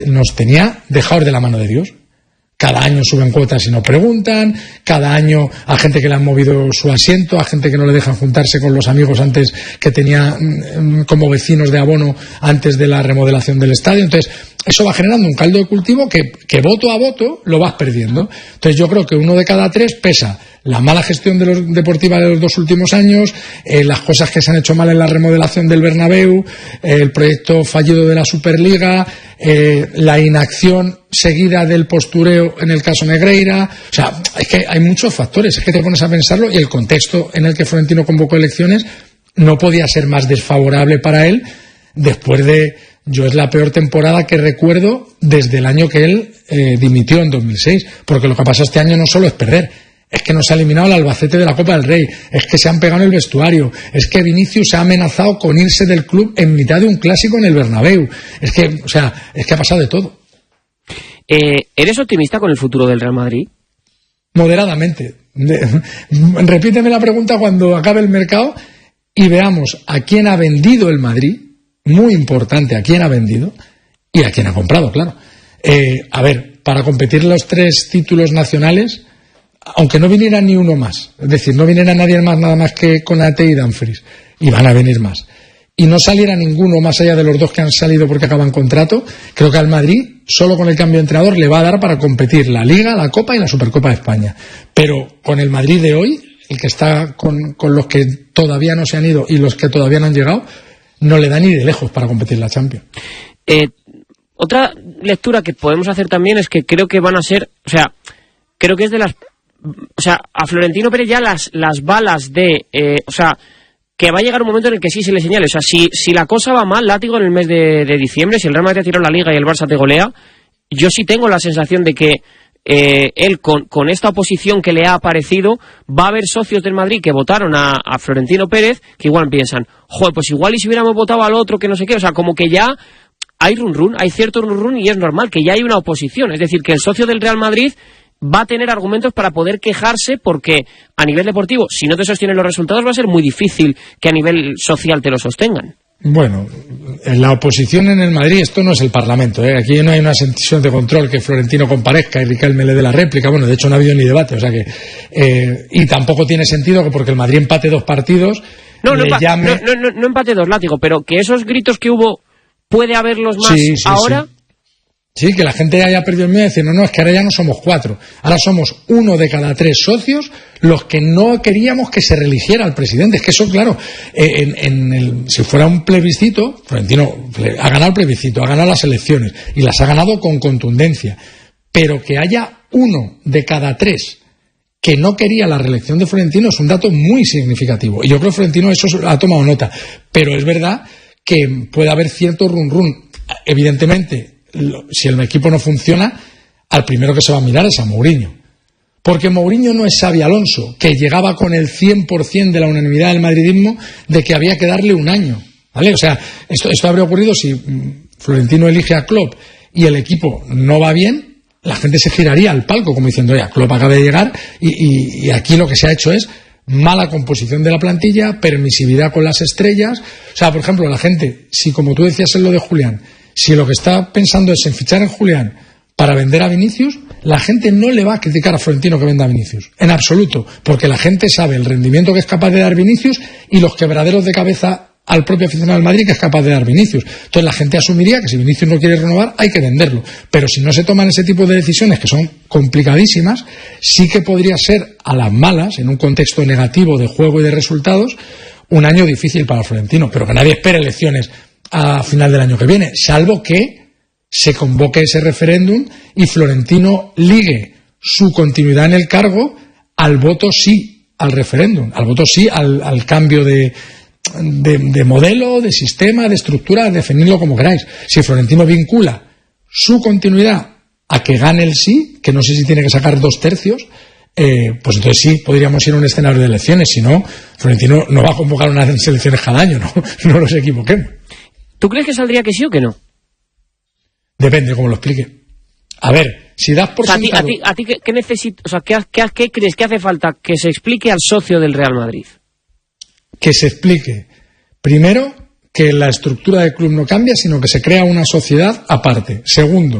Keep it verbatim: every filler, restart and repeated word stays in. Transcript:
nos tenía dejados de la mano de Dios. Cada año suben cuotas y no preguntan, cada año a gente que le han movido su asiento, a gente que no le dejan juntarse con los amigos antes que tenía mm, como vecinos de abono antes de la remodelación del estadio. Entonces, eso va generando un caldo de cultivo que, que voto a voto lo vas perdiendo. Entonces, yo creo que uno de cada tres pesa la mala gestión de los deportiva de los dos últimos años, eh, las cosas que se han hecho mal en la remodelación del Bernabéu, eh, el proyecto fallido de la Superliga, eh, la inacción seguida del postureo en el caso Negreira. O sea, es que hay muchos factores, es que te pones a pensarlo, y el contexto en el que Florentino convocó elecciones no podía ser más desfavorable para él después de... Yo es la peor temporada que recuerdo desde el año que él eh, dimitió en dos mil seis, porque lo que pasa este año no solo es perder, es que nos ha eliminado el Albacete de la Copa del Rey, es que se han pegado en el vestuario, es que Vinicius se ha amenazado con irse del club en mitad de un clásico en el Bernabéu. Es que, o sea, es que ha pasado de todo. Eh, ¿Eres optimista con el futuro del Real Madrid? Moderadamente. De, repíteme la pregunta cuando acabe el mercado y veamos a quién ha vendido el Madrid, muy importante a quién ha vendido y a quién ha comprado, claro. Eh, a ver, para competir los tres títulos nacionales, aunque no viniera ni uno más, es decir, no viniera nadie más nada más que Konaté y Dumfries, y van a venir más, y no saliera ninguno más allá de los dos que han salido porque acaban contrato, creo que al Madrid, solo con el cambio de entrenador, le va a dar para competir la Liga, la Copa y la Supercopa de España. Pero con el Madrid de hoy, el que está con, con los que todavía no se han ido y los que todavía no han llegado, no le da ni de lejos para competir la Champions. Eh, otra lectura que podemos hacer también es que creo que van a ser, o sea, creo que es de las... O sea, a Florentino Pérez ya las, las balas de... Eh, o sea, que va a llegar un momento en el que sí se le señale. O sea, si, si la cosa va mal, látigo en el mes de, de diciembre, si el Real Madrid ha tirado la Liga y el Barça te golea, yo sí tengo la sensación de que eh, él, con, con esta oposición que le ha aparecido, va a haber socios del Madrid que votaron a, a Florentino Pérez, que igual piensan, joder, pues igual y si hubiéramos votado al otro que no sé qué. O sea, como que ya hay run run, hay cierto run run y es normal que ya hay una oposición. Es decir, que el socio del Real Madrid va a tener argumentos para poder quejarse, porque a nivel deportivo, si no te sostienen los resultados, va a ser muy difícil que a nivel social te lo sostengan. Bueno, la oposición en el Madrid, esto no es el Parlamento, ¿eh? Aquí no hay una sesión de control que Florentino comparezca y Riquelme le dé la réplica. Bueno, de hecho no ha habido ni debate, o sea que eh, y tampoco tiene sentido que porque el Madrid empate dos partidos no, no, le llame... no, no, no, no empate dos, látigo, pero que esos gritos que hubo puede haberlos más sí, sí, ahora. Sí. Sí, que la gente haya perdido el miedo de decir, no, no, es que ahora ya no somos cuatro, ahora somos uno de cada tres socios los que no queríamos que se reeligiera al presidente. Es que eso, claro, en, en el, si fuera un plebiscito, Florentino ha ganado el plebiscito, ha ganado las elecciones y las ha ganado con contundencia, pero que haya uno de cada tres que no quería la reelección de Florentino es un dato muy significativo, y yo creo que Florentino eso ha tomado nota, pero es verdad que puede haber cierto run run. Evidentemente, si el equipo no funciona, al primero que se va a mirar es a Mourinho, porque Mourinho no es Xabi Alonso, que llegaba con el cien por ciento de la unanimidad del madridismo de que había que darle un año, ¿vale? O sea, esto, esto habría ocurrido si Florentino elige a Klopp y el equipo no va bien, la gente se giraría al palco como diciendo, ya, Klopp acaba de llegar y, y, y aquí lo que se ha hecho es mala composición de la plantilla, permisividad con las estrellas. O sea, por ejemplo, la gente, si como tú decías en lo de Julián, si lo que está pensando es en fichar en Julián para vender a Vinicius, la gente no le va a criticar a Florentino que venda a Vinicius, en absoluto, porque la gente sabe el rendimiento que es capaz de dar Vinicius y los quebraderos de cabeza al propio aficionado del Madrid que es capaz de dar Vinicius. Entonces la gente asumiría que si Vinicius no quiere renovar hay que venderlo, pero si no se toman ese tipo de decisiones que son complicadísimas, sí que podría ser a las malas, en un contexto negativo de juego y de resultados, un año difícil para Florentino, pero que nadie espere elecciones a final del año que viene, salvo que se convoque ese referéndum y Florentino ligue su continuidad en el cargo al voto sí al referéndum, al voto sí al, al cambio de, de, de modelo, de sistema, de estructura, definirlo como queráis. Si Florentino vincula su continuidad a que gane el sí, que no sé si tiene que sacar dos tercios, eh, pues entonces sí podríamos ir a un escenario de elecciones. Si no, Florentino no va a convocar unas elecciones cada año, no, no nos equivoquemos. ¿Tú crees que saldría que sí o que no? Depende cómo lo explique. A ver, si das por o sea, sentado... ¿A ti, a ti, a ti qué, qué necesitas? O sea, ¿qué, qué, ¿qué crees que hace falta que se explique al socio del Real Madrid? Que se explique, primero, que la estructura del club no cambia, sino que se crea una sociedad aparte. Segundo,